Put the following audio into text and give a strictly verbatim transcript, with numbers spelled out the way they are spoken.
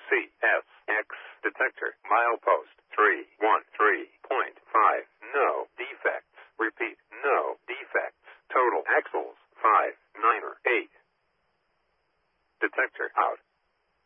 C S X detector milepost three one three point five. No defects. Repeat, no defects. Total axles five nine eight. Detector out.